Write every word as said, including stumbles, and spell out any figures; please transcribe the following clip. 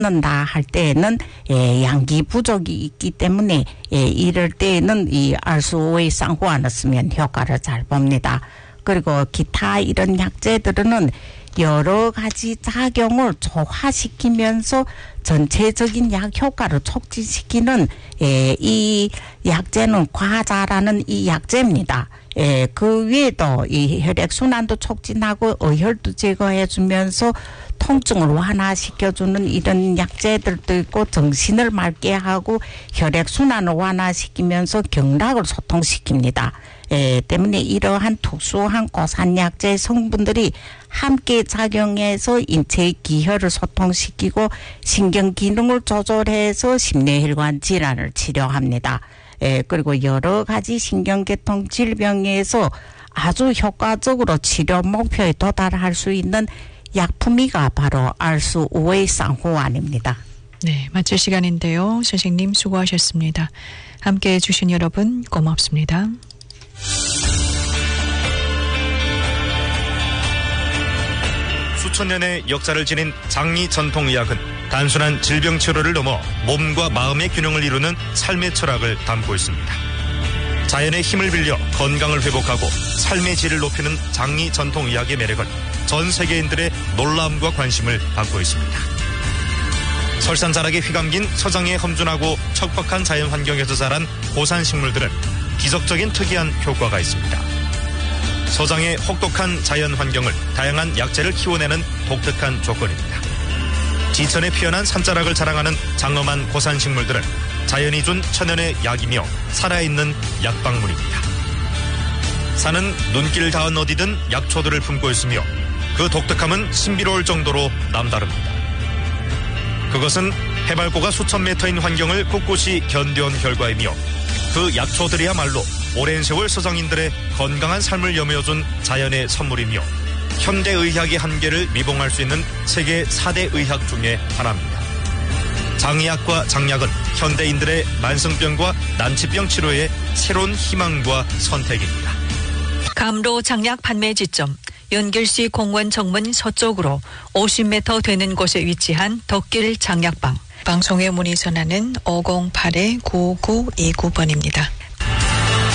는다 할 때에는 예, 양기 부족이 있기 때문에 예, 이럴 때에는 이 알수오의 쌍호안을 쓰면 효과를 잘 봅니다. 그리고 기타 이런 약재들은 여러 가지 작용을 조화시키면서 전체적인 약 효과를 촉진시키는 예, 이 약재는 과자라는 이 약재입니다. 예, 그 외에도 이 혈액순환도 촉진하고 어혈도 제거해주면서 통증을 완화시켜주는 이런 약재들도 있고 정신을 맑게 하고 혈액순환을 완화시키면서 경락을 소통시킵니다. 예, 때문에 이러한 특수한 고산약재 성분들이 함께 작용해서 인체의 기혈을 소통시키고 신경기능을 조절해서 심뇌혈관 질환을 치료합니다. 예, 그리고 여러 가지 신경계통 질병에서 아주 효과적으로 치료 목표에 도달할 수 있는 약품이가 바로 알수오의 쌍호안입니다. 네, 마칠 시간인데요. 선생님 수고하셨습니다. 함께해 주신 여러분 고맙습니다. 수천 년의 역사를 지닌 장리 전통의학은 단순한 질병 치료를 넘어 몸과 마음의 균형을 이루는 삶의 철학을 담고 있습니다. 자연의 힘을 빌려 건강을 회복하고 삶의 질을 높이는 장리 전통의학의 매력은 전 세계인들의 놀라움과 관심을 받고 있습니다. 설산자락에 휘감긴 서장의 험준하고 척박한 자연 환경에서 자란 고산 식물들은 기적적인 특이한 효과가 있습니다. 서장의 혹독한 자연 환경을 다양한 약재를 키워내는 독특한 조건입니다. 지천에 피어난 산자락을 자랑하는 장엄한 고산 식물들은 자연이 준 천연의 약이며 살아있는 약방문입니다. 산은 눈길 닿은 어디든 약초들을 품고 있으며 그 독특함은 신비로울 정도로 남다릅니다. 그것은 해발고가 수천 미터인 환경을 꿋꿋이 견뎌온 결과이며 그 약초들이야말로 오랜 세월 서장인들의 건강한 삶을 여며준 자연의 선물이며 현대의학의 한계를 미봉할 수 있는 세계 사 대 의학 중에 하나입니다. 장의학과 장약은 현대인들의 만성병과 난치병 치료의 새로운 희망과 선택입니다. 감로 장약 판매 지점 연길시 공원 정문 서쪽으로 오십 미터 되는 곳에 위치한 덕길 장약방. 방송에 문의 전화는 오공팔 구구이구 번입니다.